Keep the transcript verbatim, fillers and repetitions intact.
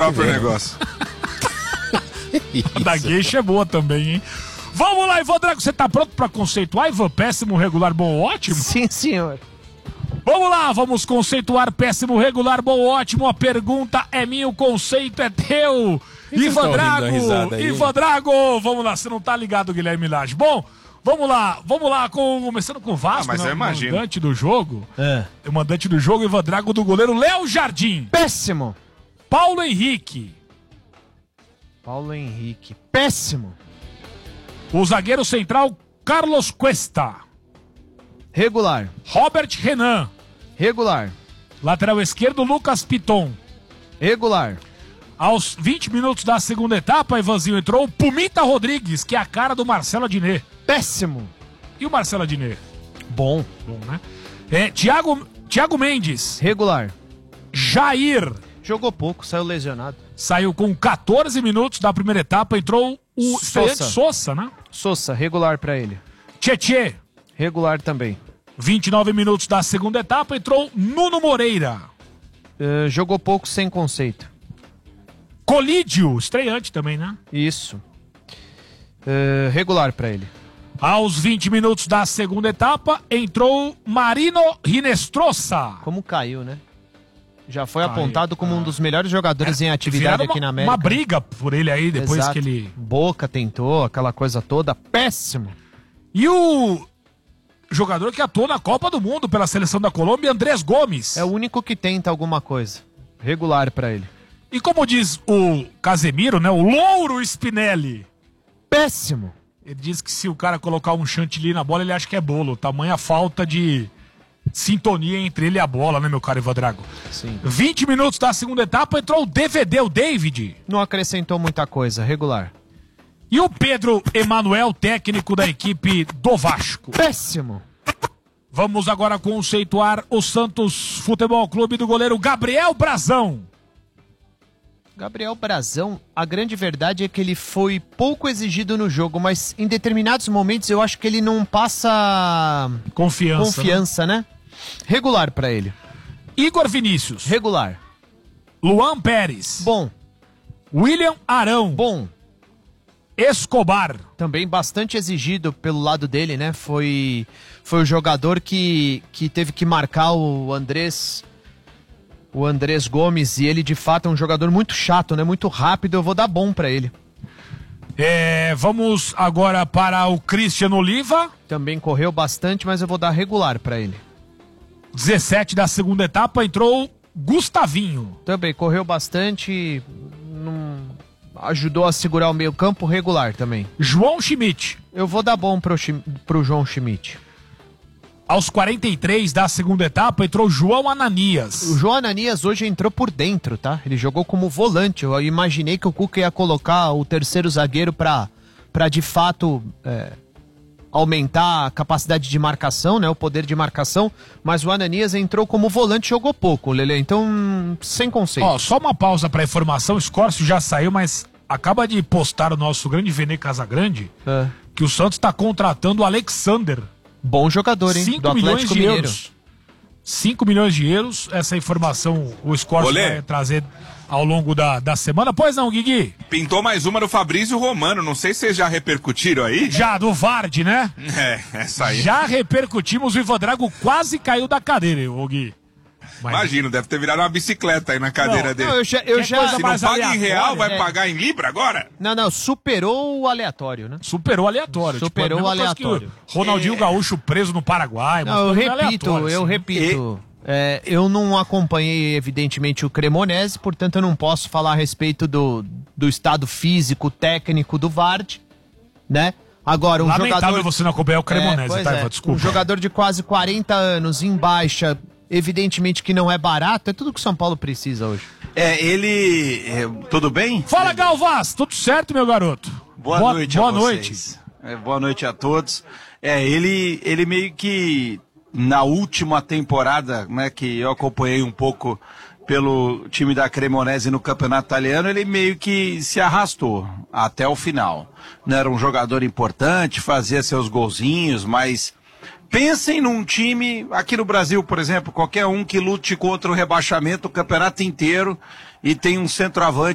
próprio negócio. A da Geisha é boa também, hein? Vamos lá, Ivan Drago, você tá pronto pra conceituar, Ivan? Péssimo, regular, bom, ótimo? Sim, senhor. Vamos lá, vamos conceituar péssimo, regular, bom, ótimo. A pergunta é minha, o conceito é teu. Ivan Drago, Ivan Drago, vamos lá, você não tá ligado, Guilherme Lage. Bom, vamos lá, vamos lá, com, começando com o Vasco, ah, mas né, eu imagino. O mandante do jogo. É. O mandante do jogo, Ivan Drago, do goleiro Léo Jardim. Péssimo. Paulo Henrique. Paulo Henrique. Péssimo. O zagueiro central, Carlos Cuesta. Regular. Robert Renan. Regular. Lateral esquerdo, Lucas Piton. Regular. Aos vinte minutos da segunda etapa, Ivanzinho, entrou o Pumita Rodrigues, que é a cara do Marcelo Adnet. Péssimo. E o Marcelo Adnet? Bom. Bom, né? É, Thiago, Thiago Mendes. Regular. Jair. Jogou pouco, saiu lesionado. Saiu com quatorze minutos da primeira etapa, entrou o Sosa. Sousa, né? Sousa, regular pra ele. Tietê. Regular também. vinte e nove minutos da segunda etapa, entrou Nuno Moreira. Uh, jogou pouco, sem conceito. Colídio, estreante também, né? Isso. Uh, regular pra ele. Aos vinte minutos da segunda etapa, entrou Marino Rinestrosa. Como caiu, né? Já foi Caiu, apontado como ah. um dos melhores jogadores É, em atividade uma, aqui na América. Uma briga por ele aí, depois Exato. que ele... Boca tentou, aquela coisa toda. Péssimo. E o jogador que atuou na Copa do Mundo pela seleção da Colômbia, Andrés Gomes. É o único que tenta alguma coisa. Regular pra ele. E como diz o Casemiro, né? O Louro Spinelli. Péssimo. Ele diz que se o cara colocar um chantilly na bola, ele acha que é bolo. Tamanha falta de sintonia entre ele e a bola, né, meu caro Ivan Drago? Sim. vinte minutos da segunda etapa, entrou o D V D, o David. Não acrescentou muita coisa. Regular. E o Pedro Emanuel, técnico da equipe do Vasco. Péssimo. Vamos agora conceituar o Santos Futebol Clube do goleiro Gabriel Brazão. Gabriel Brazão, a grande verdade é que ele foi pouco exigido no jogo, mas em determinados momentos eu acho que ele não passa Confiança. confiança, né? Regular pra ele. Igor Vinícius. Regular. Luan Pérez. Bom. William Arão. Bom. Escobar. Também bastante exigido pelo lado dele, né? Foi, foi o jogador que, que teve que marcar o Andrés... O Andrés Gomes, e ele de fato é um jogador muito chato, né? Muito rápido, eu vou dar bom pra ele. É, vamos agora para o Christian Oliva. Também correu bastante, mas eu vou dar regular pra ele. dezessete da segunda etapa, entrou Gustavinho. Também correu bastante, não... ajudou a segurar o meio campo, regular também. João Schmidt. Eu vou dar bom pro, Schim... pro João Schmidt. Aos quarenta e três da segunda etapa, entrou João Ananias. O João Ananias hoje entrou por dentro, tá? Ele jogou como volante. Eu imaginei que o Cuca ia colocar o terceiro zagueiro pra, pra de fato é, aumentar a capacidade de marcação, né? O poder de marcação. Mas o Ananias entrou como volante e jogou pouco, Lelê. Então, sem conceito. Ó, só uma pausa pra informação. O Scorcio já saiu, mas acaba de postar o nosso grande Vene Casagrande É. que o Santos tá contratando o Alexander. Bom jogador, hein? cinco milhões de euros. cinco milhões de euros. Essa informação o Scorcio vai trazer ao longo da, da semana. Pois não, Guigui? Pintou mais uma do Fabrício Romano. Não sei se vocês já repercutiram aí. Já, do Vard, né? É, essa aí. Já repercutimos. O Ivan Drago quase caiu da cadeira, ô Gui. Mas... Imagino, deve ter virado uma bicicleta aí na cadeira não, dele. Não, eu já, eu já... Se não paga em real, vai é. pagar em libra agora? Não, não, superou o aleatório, né? Superou o aleatório. Superou tipo, o aleatório. O Ronaldinho é... Gaúcho preso no Paraguai. Não, eu repito, eu assim. repito. E... É, eu não acompanhei, evidentemente, o Cremonese, portanto eu não posso falar a respeito do, do estado físico, técnico do Vard, né? Agora, um Lamentável jogador... você não acompanhar o Cremonese, é, tá, é. Ivan? Desculpa. Um jogador de quase quarenta anos, em baixa... Evidentemente que não é barato, é tudo que o São Paulo precisa hoje. É, ele... É, tudo bem? Fala, Galvaz, tudo certo, meu garoto? Boa, boa noite boa a vocês. Noite. É, boa noite a todos. É, ele, ele meio que, na última temporada, né, que eu acompanhei um pouco pelo time da Cremonese no Campeonato Italiano, ele meio que se arrastou até o final. Não era um jogador importante, fazia seus golzinhos, mas... Pensem num time, aqui no Brasil, por exemplo, qualquer um que lute contra o rebaixamento o campeonato inteiro e tem um centroavante